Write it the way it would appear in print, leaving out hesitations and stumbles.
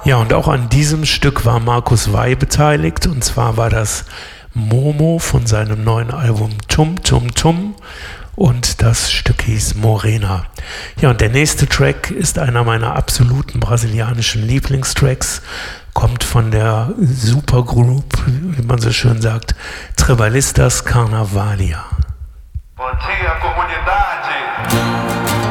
Ja, und auch an diesem Stück war Markus Wey beteiligt. Und zwar war das Momo von seinem neuen Album Tum Tum Tum. Und das Stück hieß Morena. Ja, und der nächste Track ist einer meiner absoluten brasilianischen Lieblingstracks. Kommt von der Supergroup, wie man so schön sagt, Tribalistas Carnavalia. Bom dia, comunidade!